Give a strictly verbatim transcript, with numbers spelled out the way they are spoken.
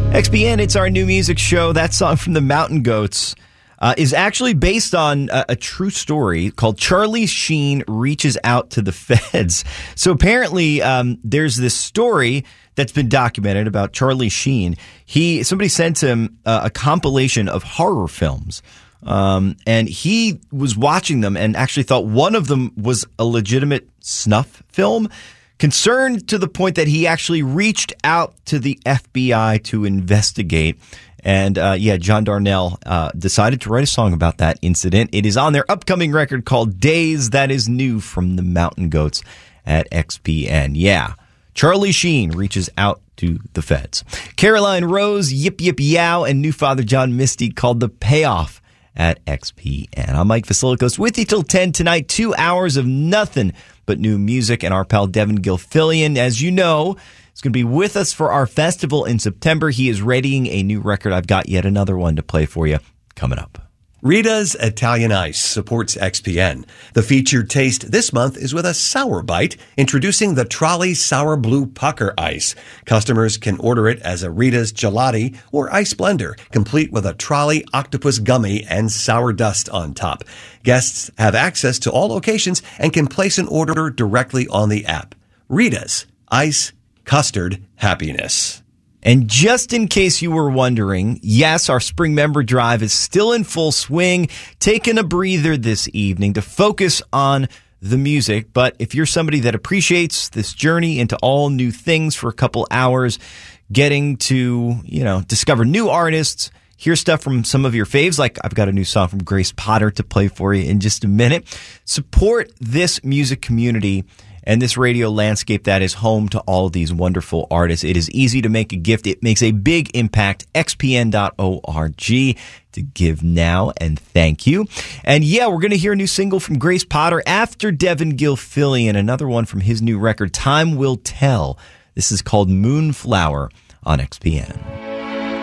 X B N, it's our new music show. That song from the Mountain Goats uh, is actually based on a, a true story called Charlie Sheen Reaches Out to the Feds. So apparently um, there's this story that's been documented about Charlie Sheen. He Somebody sent him uh, a compilation of horror films. Um, and he was watching them and actually thought one of them was a legitimate snuff film. Concerned to the point that he actually reached out to the F B I to investigate. And, uh, yeah, John Darnell uh, decided to write a song about that incident. It is on their upcoming record called Days. That is new from the Mountain Goats at X P N. Yeah, Charlie Sheen reaches out to the feds. Caroline Rose, Yip Yip Yow, and new Father John Misty called The Payoff at X P N. I'm Mike Vasilikos with you till ten tonight. Two hours of nothing but new music, and our pal Devin Gilfillian, as you know, is going to be with us for our festival in September. He is readying a new record. I've got yet another one to play for you coming up. Rita's Italian Ice supports X P N. The featured taste this month is with a sour bite, introducing the Trolley Sour Blue Pucker Ice. Customers can order it as a Rita's Gelati or Ice Blender, complete with a Trolley Octopus Gummy and sour dust on top. Guests have access to all locations and can place an order directly on the app. Rita's Ice Custard Happiness. And just in case you were wondering, yes, our spring member drive is still in full swing, taking a breather this evening to focus on the music. But if you're somebody that appreciates this journey into all new things for a couple hours, getting to, you know, discover new artists, hear stuff from some of your faves, like I've got a new song from Grace Potter to play for you in just a minute, support this music community and this radio landscape that is home to all of these wonderful artists. It is easy to make a gift. It makes a big impact. X P N dot org to give now, and thank you. And yeah, we're going to hear a new single from Grace Potter after Devin Gilfillian, another one from his new record, Time Will Tell. This is called Moonflower on X P N.